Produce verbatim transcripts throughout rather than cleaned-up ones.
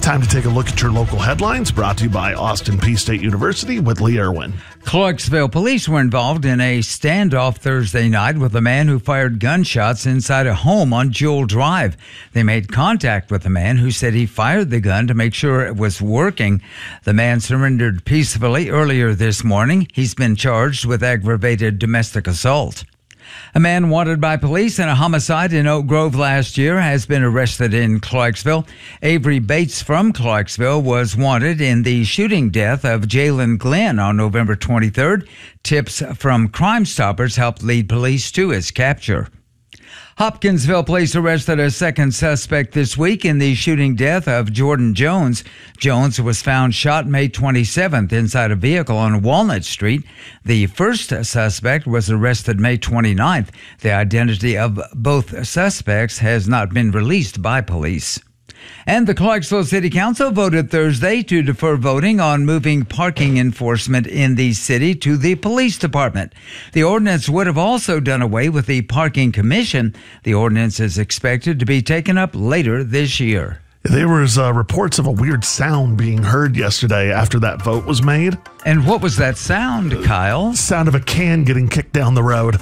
Time to take a look at your local headlines, brought to you by Austin Peay State University with Lee Irwin. Clarksville police were involved in a standoff Thursday night with a man who fired gunshots inside a home on Jewel Drive. They made contact with the man who said he fired the gun to make sure it was working. The man surrendered peacefully earlier this morning. He's been charged with aggravated domestic assault. A man wanted by police in a homicide in Oak Grove last year has been arrested in Clarksville. Avery Bates from Clarksville was wanted in the shooting death of Jalen Glenn on November twenty-third. Tips from Crime Stoppers helped lead police to his capture. Hopkinsville police arrested a second suspect this week in the shooting death of Jordan Jones. Jones was found shot May twenty-seventh inside a vehicle on Walnut Street. The first suspect was arrested May twenty-ninth. The identity of both suspects has not been released by police. And the Clarksville City Council voted Thursday to defer voting on moving parking enforcement in the city to the police department. The ordinance would have also done away with the parking commission. The ordinance is expected to be taken up later this year. There was uh, reports of a weird sound being heard yesterday after that vote was made. And what was that sound, Kyle? Sound of a can getting kicked down the road.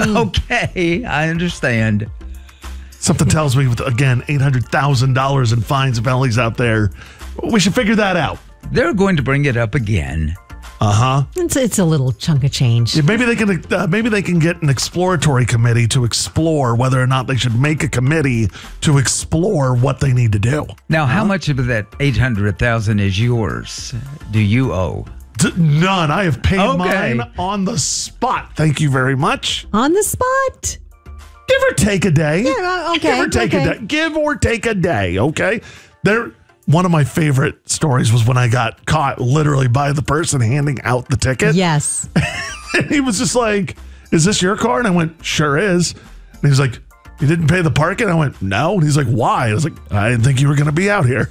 Okay, I understand. Something tells me, with, again, eight hundred thousand dollars in fines and penalties out there, we should figure that out. They're going to bring it up again. Uh-huh. It's, it's a little chunk of change. Yeah, maybe they can uh, maybe they can get an exploratory committee to explore whether or not they should make a committee to explore what they need to do. Now, how huh? much of that eight hundred thousand dollars is yours? Do you owe? D- none. I have paid okay. mine on the spot. Thank you very much. On the spot? Give or take a day. Yeah, okay. Give or take okay. a day. Give or take a day, okay? There. One of my favorite stories was when I got caught literally by the person handing out the ticket. Yes. And he was just like, "Is this your car?" And I went, "Sure is." And he was like, "You didn't pay the parking?" I went, "No." And he's like, "Why?" I was like, "I didn't think you were going to be out here."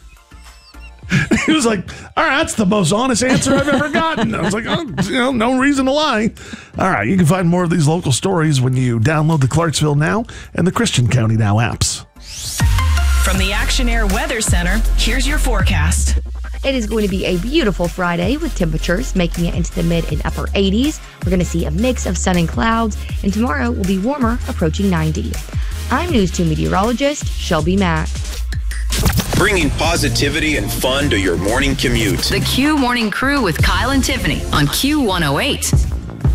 He was like, "All right, that's the most honest answer I've ever gotten." I was like, "Oh, you know, no reason to lie." All right, you can find more of these local stories when you download the Clarksville Now and the Christian County Now apps. From the Action Air Weather Center, here's your forecast. It is going to be a beautiful Friday with temperatures making it into the mid and upper eighties. We're going to see a mix of sun and clouds, and tomorrow will be warmer, approaching ninety. I'm News two meteorologist Shelby Mack. Bringing positivity and fun to your morning commute. The Q Morning Crew with Kyle and Tiffany on Q one oh eight.